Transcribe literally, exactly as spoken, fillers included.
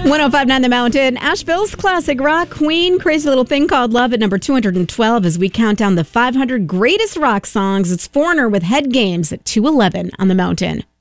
one oh five point nine The Mountain, Asheville's classic rock queen, Crazy Little Thing Called Love at number two hundred twelve as we count down the five hundred greatest rock songs. It's Foreigner with Head Games at two eleven on The Mountain.